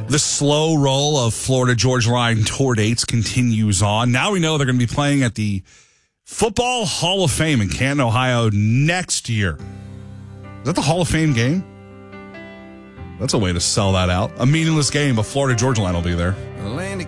The slow roll of Florida Georgia Line tour dates continues on. Now we know they're going to be playing at the Football Hall of Fame in Canton, Ohio next year. Is that the Hall of Fame game? That's a way to sell that out. A meaningless game, but Florida Georgia Line will be there. Atlantic